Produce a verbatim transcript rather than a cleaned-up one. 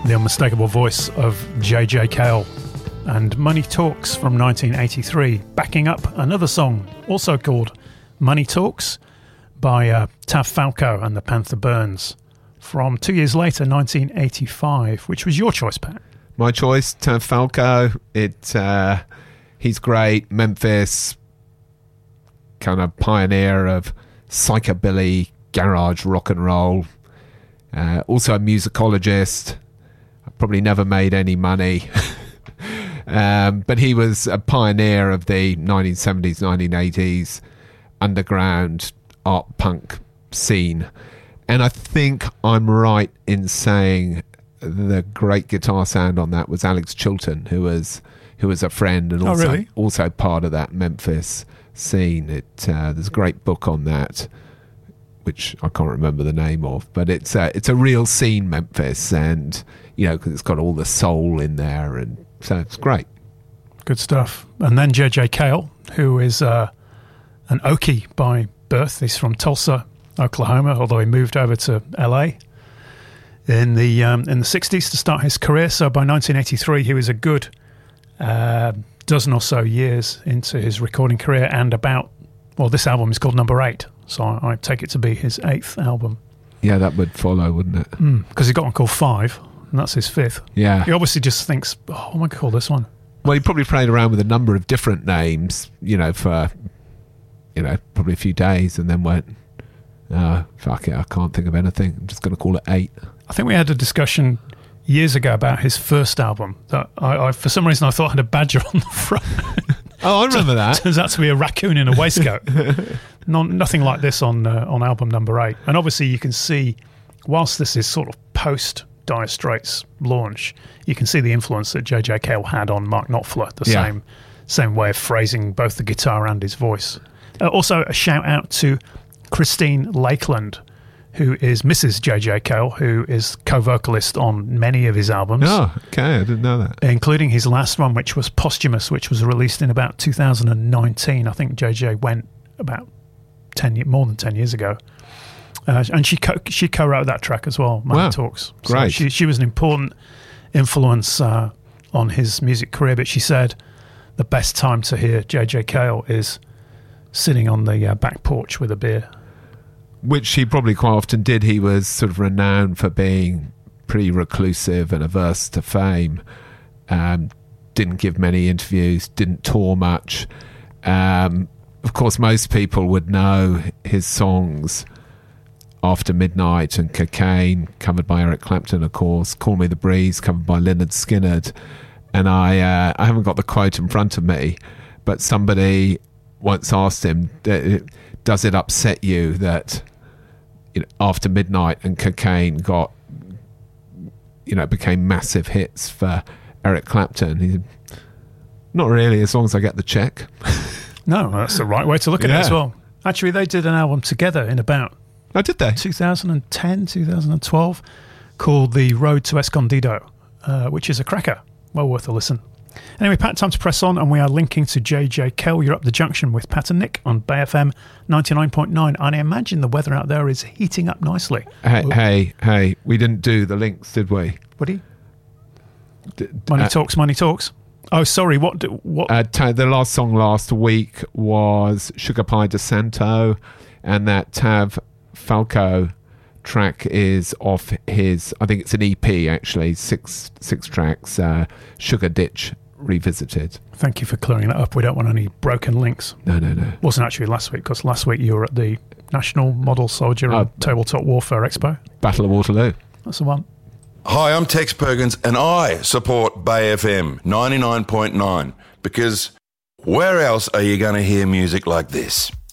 The unmistakable voice of J J Cale, and Money Talks from nineteen eighty-three, backing up another song also called Money Talks by uh, Tav Falco and the Panther Burns from two years later, nineteen eighty-five, which was your choice, Pat. My choice, Tav Falco. It, uh, he's great. Memphis, kind of pioneer of psychobilly, garage rock and roll. Uh, also a musicologist. Probably never made any money. um, but he was a pioneer of the nineteen seventies, nineteen eighties underground art punk scene. And I think I'm right in saying the great guitar sound on that was Alex Chilton, who was who was a friend and also, oh, really? also part of that Memphis scene. It uh, there's a great book on that, which I can't remember the name of, but it's a, it's a real scene, Memphis, and you know, because it's got all the soul in there, and so it's great. Good stuff. And then J J Cale, who is uh, an Okie by birth. He's from Tulsa, Oklahoma, although he moved over to L A in the um, in the sixties to start his career. So by nineteen eighty-three, he was a good uh, dozen or so years into his recording career, and about, well, this album is called Number Eight, so I, I take it to be his eighth album. Yeah, that would follow, wouldn't it? Because mm, he got one called Five, and that's his fifth. Yeah. He obviously just thinks, oh, what am I going to call this one? Well, he probably played around with a number of different names, you know, for, you know, probably a few days, and then went, uh, fuck it, I can't think of anything. I'm just going to call it Eight. I think we had a discussion years ago about his first album that I, I for some reason I thought had a badger on the front. Oh, I remember that. Turns out to be a raccoon in a waistcoat. Not, nothing like this on uh, on album number eight. And obviously you can see, whilst this is sort of post Dire Straits launch, you can see the influence that J J Cale had on Mark Knopfler, the yeah. same same way of phrasing both the guitar and his voice. Uh, also, a shout out to Christine Lakeland, who is Missus J J Cale, who is co-vocalist on many of his albums. Oh, okay, I didn't know that. Including his last one, which was Posthumous, which was released in about two thousand nineteen. I think J J went about ten, more than ten years ago. Uh, and she co- she co-wrote that track as well, Money Wow. Talks. So Great. She, she was an important influence uh, on his music career, but she said the best time to hear J J Cale is sitting on the uh, back porch with a beer. Which he probably quite often did. He was sort of renowned for being pretty reclusive and averse to fame. Um, didn't give many interviews, didn't tour much. Um, of course, most people would know his songs After Midnight and Cocaine, covered by Eric Clapton, of course. Call Me the Breeze, covered by Lynyrd Skynyrd. And I, uh, I haven't got the quote in front of me, but somebody once asked him, does it upset you that, you know, After Midnight and Cocaine got, you know, became massive hits for Eric Clapton? He said, not really, as long as I get the check. No, that's the right way to look at yeah. it as well. Actually, they did an album together in about oh, did they? twenty ten, twenty twelve, called The Road to Escondido, uh, which is a cracker. Well worth a listen. Anyway, Pat, time to press on, and we are linking to J J Cale. You're up the junction with Pat and Nick on Bay F M ninety-nine point nine, and I imagine the weather out there is heating up nicely. Hey, Ooh. hey, hey, we didn't do the links, did we? What do you? D- Money uh, Talks, Money Talks. Oh, sorry, what? Do, what? Uh, ta- the last song last week was Sugar Pie de Santo, and that Tav Falco track is off his, I think it's an E P actually, six six tracks, uh, Sugar Ditch Revisited. Thank you for clearing that up. We don't want any broken links. No, no, no. Wasn't actually last week, because last week you were at the National Model Soldier Oh, and Tabletop Warfare Expo. Battle of Waterloo. That's the one. Hi, I'm Tex Perkins, and I support Bay F M ninety-nine point nine, because where else are you going to hear music like this?